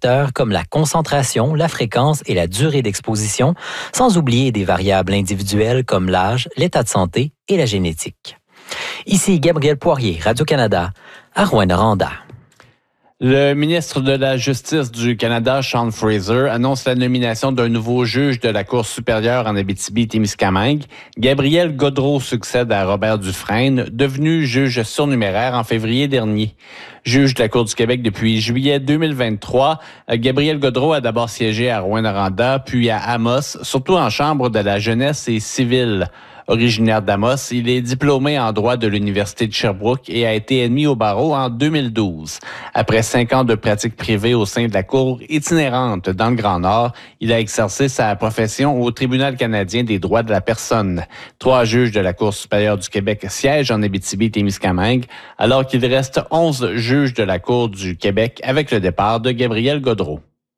facteurs comme la concentration, la fréquence et la durée d'exposition, sans oublier des variables individuelles comme l'âge, l'état de santé et la génétique. Ici Gabriel Poirier, Radio-Canada, à Rouyn-Noranda. Le ministre de la Justice du Canada, Sean Fraser, annonce la nomination d'un nouveau juge de la Cour supérieure en Abitibi-Témiscamingue. Gabriel Gaudreault succède à Robert Dufresne, devenu juge surnuméraire en février dernier. Juge de la Cour du Québec depuis juillet 2023, Gabriel Gaudreault a d'abord siégé à Rouyn-Noranda, puis à Amos, surtout en chambre de la jeunesse et civile. Originaire d'Amos, il est diplômé en droit de l'Université de Sherbrooke et a été admis au barreau en 2012. Après 5 ans de pratique privée au sein de la Cour itinérante dans le Grand Nord, il a exercé sa profession au Tribunal canadien des droits de la personne. 3 juges de la Cour supérieure du Québec siègent en Abitibi-Témiscamingue, alors qu'il reste 11 juges de la Cour du Québec avec le départ de Gabriel Gaudreault.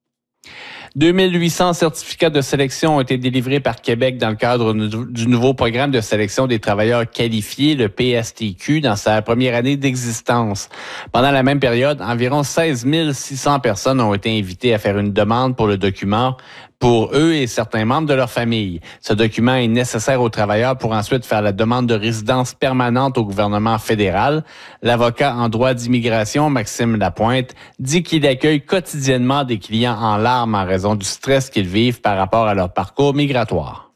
2800 certificats de sélection ont été délivrés par Québec dans le cadre du nouveau programme de sélection des travailleurs qualifiés, le PSTQ, dans sa première année d'existence. Pendant la même période, environ 16 600 personnes ont été invitées à faire une demande pour le document pour eux et certains membres de leur famille. Ce document est nécessaire aux travailleurs pour ensuite faire la demande de résidence permanente au gouvernement fédéral. L'avocat en droit d'immigration, Maxime Lapointe, dit qu'il accueille quotidiennement des clients en larmes en raison du stress qu'ils vivent par rapport à leur parcours migratoire.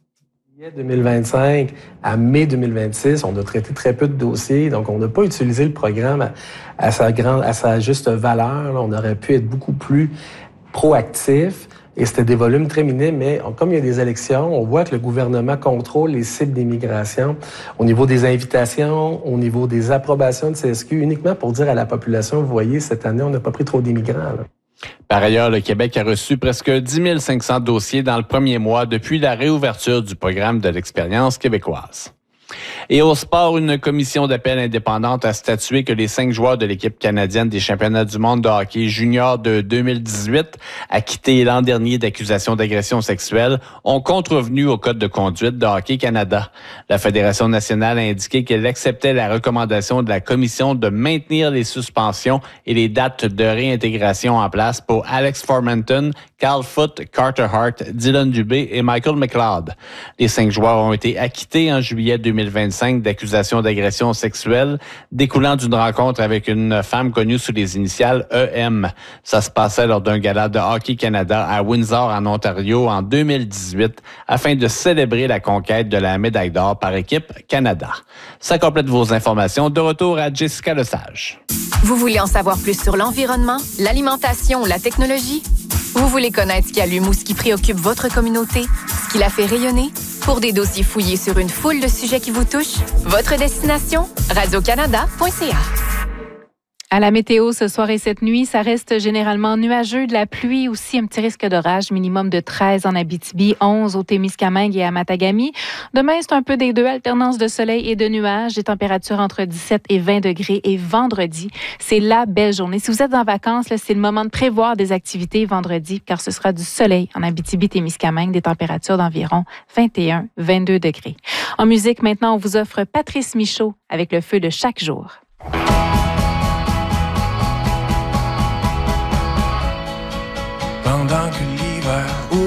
2025 à mai 2026, on a traité très peu de dossiers, donc on n'a pas utilisé le programme à sa juste valeur. On aurait pu être beaucoup plus proactif. Et c'était des volumes très minimes, mais comme il y a des élections, on voit que le gouvernement contrôle les cibles d'immigration au niveau des invitations, au niveau des approbations de CSQ, uniquement pour dire à la population, vous voyez, cette année, on n'a pas pris trop d'immigrants. Là. Par ailleurs, le Québec a reçu presque 10 500 dossiers dans le premier mois depuis la réouverture du programme de l'expérience québécoise. Et au sport, une commission d'appel indépendante a statué que les 5 joueurs de l'équipe canadienne des championnats du monde de hockey junior de 2018, acquittés l'an dernier d'accusations d'agression sexuelle, ont contrevenu au Code de conduite de Hockey Canada. La Fédération nationale a indiqué qu'elle acceptait la recommandation de la commission de maintenir les suspensions et les dates de réintégration en place pour Alex Formanton, Carl Foote, Carter Hart, Dylan Dubé et Michael McLeod. Les 5 joueurs ont été acquittés en juillet 2025 d'accusations d'agression sexuelle découlant d'une rencontre avec une femme connue sous les initiales EM. Ça se passait lors d'un gala de Hockey Canada à Windsor, en Ontario, en 2018, afin de célébrer la conquête de la médaille d'or par équipe Canada. Ça complète vos informations. De retour à Jessica Lesage. Vous voulez en savoir plus sur l'environnement, l'alimentation ou la technologie? Vous voulez connaître ce qui allume ou ce qui préoccupe votre communauté, ce qui la fait rayonner? Pour des dossiers fouillés sur une foule de sujets qui vous touchent, votre destination, radiocanada.ca. À la météo, ce soir et cette nuit, ça reste généralement nuageux, de la pluie, aussi un petit risque d'orage, minimum de 13 en Abitibi, 11 au Témiscamingue et à Matagami. Demain, c'est un peu des deux, alternance de soleil et de nuages, des températures entre 17 et 20 degrés. Et vendredi, c'est la belle journée. Si vous êtes en vacances, là, c'est le moment de prévoir des activités vendredi, car ce sera du soleil en Abitibi-Témiscamingue, des températures d'environ 21-22 degrés. En musique, maintenant, on vous offre Patrice Michaud avec Le feu de chaque jour. Pendant que l'hiver